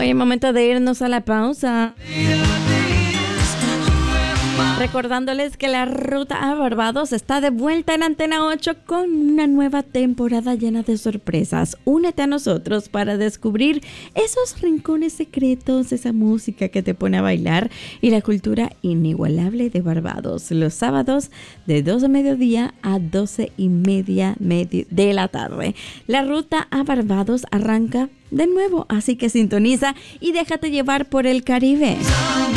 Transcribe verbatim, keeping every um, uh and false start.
Hoy es momento de irnos a la pausa. Recordándoles que la ruta a Barbados está de vuelta en Antena ocho con una nueva temporada llena de sorpresas. Únete a nosotros para descubrir esos rincones secretos, esa música que te pone a bailar y la cultura inigualable de Barbados. Los sábados de dos de mediodía a doce y media de la tarde. La ruta a Barbados arranca de nuevo, así que sintoniza y déjate llevar por el Caribe.